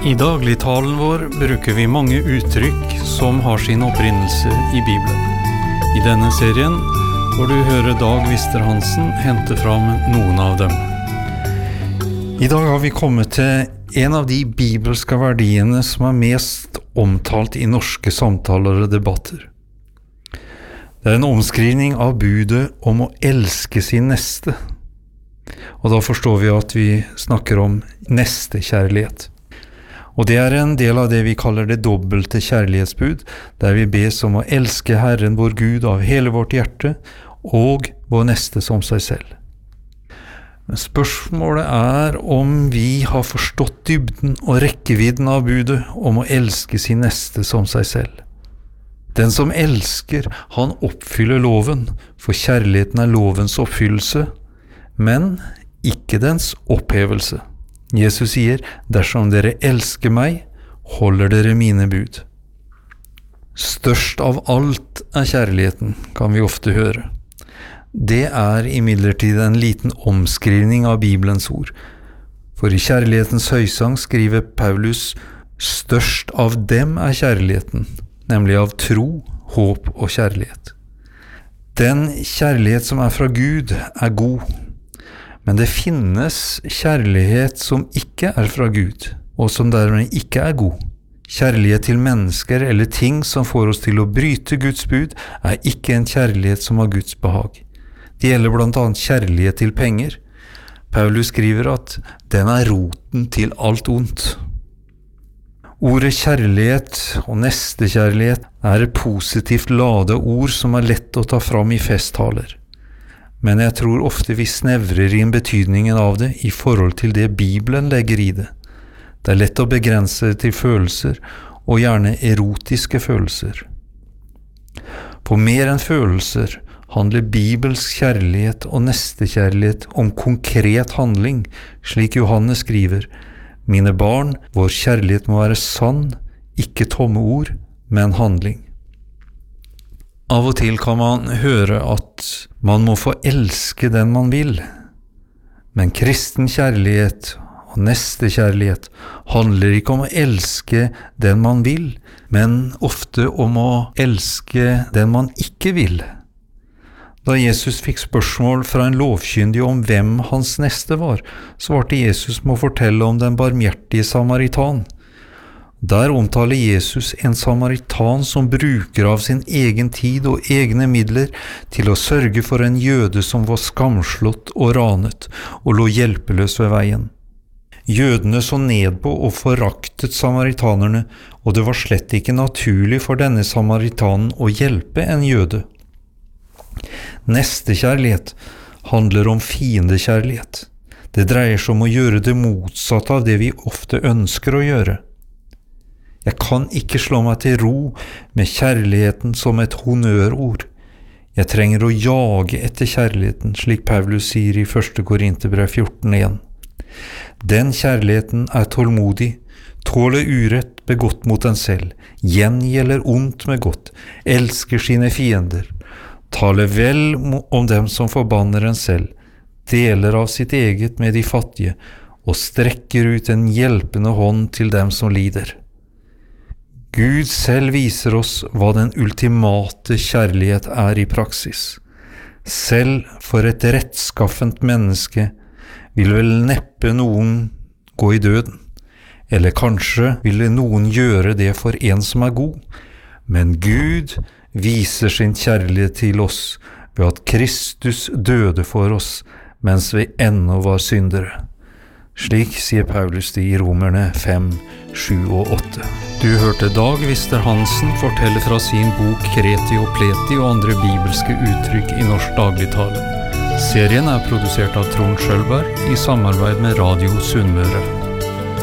I dagligtalen vår bruker vi mange uttrykk som har sin opprinnelse i Bibelen. I denne serien får du høre Dag Wister-Hansen hente fram noen av dem. I dag har vi kommet til en av de bibelske verdiene som er mest omtalt i norske samtaler og debatter. Det er en omskrivning av budet om å elske sin neste. Og da forstår vi at vi snakker om nestekjærlighet. Og det er en del av det vi kaller det dobbelte kjærlighetsbud, der vi bes om å elske Herren vår Gud av hele vårt hjerte, og vår neste som seg selv. Men spørsmålet er om vi har forstått dybden og rekkevidden av budet om å elske sin neste som seg selv. Den som elsker, han oppfyller loven, for kjærligheten er lovens oppfyllelse, men ikke dens opphevelse. Jesus sier, dersom dere elsker meg, holder dere mine bud. Størst av alt er kjærligheten, kan vi ofte høre. Det er imidlertid en liten omskrivning av Bibelens ord. For i kjærlighetens høysang skriver Paulus, størst av dem er kjærligheten, nemlig av tro, håp og kjærlighet. Den kjærlighet som er fra Gud er god. Men det finnes kjærlighet som ikke er fra Gud, og som dermed ikke er god. Kjærlighet til mennesker eller ting som får oss til å bryte Guds bud, er ikke en kjærlighet som har Guds behag. Det gjelder blant annet kjærlighet til penger. Paulus skriver at den er roten til alt ondt. Ordet kjærlighet og nestekjærlighet er et positivt ladet ord som er lett å ta fram i festtaler. Men jeg tror ofte vi snevrer inn betydningen av det i forhold til det Bibelen legger i det. Det er lett å begrense det til følelser, og gjerne erotiske følelser. På mer enn følelser handler bibelsk kjærlighet og nestekjærlighet om konkret handling, slik Johannes skriver, «Mine barn, vår kjærlighet må være sann, ikke tomme ord, men handling». Av og til kan man høre at man må få elske den man vil. Men kristen kjærlighet og nestekjærlighet handler ikke om å elske den man vil, men ofte om å elske den man ikke vil. Da Jesus fikk spørsmål fra en lovkyndig om hvem hans neste var, svarte Jesus med å fortelle om den barmhjertige samaritan. Der omtaler Jesus en samaritan som bruker av sin egen tid og egne midler til å sørge for en jøde som var skamslått og ranet og lå hjelpeløs ved veien. Jødene så ned på og foraktet samaritanerne, og det var slett ikke naturlig for denne samaritanen å hjelpe en jøde. Nestekjærlighet handler om fiendekjærlighet. Det dreier seg om å gjøre det motsatte av det vi ofte ønsker å gjøre. Jeg kan ikke slå meg til ro med kjærligheten som et honnørord. Jeg trenger å jage etter kjærligheten, slik Paulus sier i 1. Korinterbrev 14:1. Den kjærligheten er tålmodig, tåler urett begått mot en selv, gjengjelder ondt med godt, elsker sine fiender, taler vel om dem som forbanner en selv, deler av sitt eget med de fattige, og strekker ut en hjelpende hånd til dem som lider. Gud selv viser oss hva den ultimate kjærlighet er i praksis. Selv for et rettskaffent menneske vil vel neppe noen gå i døden, eller kanskje ville noen gjøre det for en som er god, men Gud viser sin kjærlighet til oss ved at Kristus døde for oss mens vi ennå var syndere. Slik sier Paulus det i Romerne 5, 7 og 8. Du hørte Dag Wister-Hansen fortelle fra sin bok Kreti og Pleti og andre bibelske uttrykk i norsk dagligtale. Serien er produsert av Trond Schølberg i samarbeid med Radio Sunnmøre.